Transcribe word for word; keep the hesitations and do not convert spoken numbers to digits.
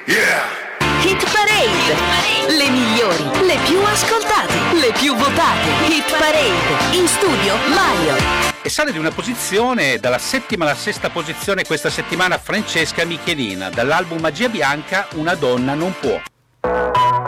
Yeah! Hit Parade, le migliori, le più ascoltate, le più votate. Hit Parade, in studio Mario. E sale di una posizione dalla settima alla sesta posizione questa settimana Francesca Michelina, dall'album Magia Bianca, Una donna non può.